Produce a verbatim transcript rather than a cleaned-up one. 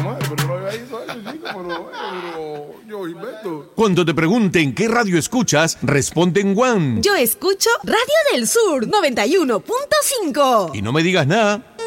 madre, pero no había ido a eso, chico, pero, pero yo invento. Cuando te pregunten qué radio escuchas, responde en One. Yo escucho Radio del Sur noventa y uno punto cinco. Y no me digas nada.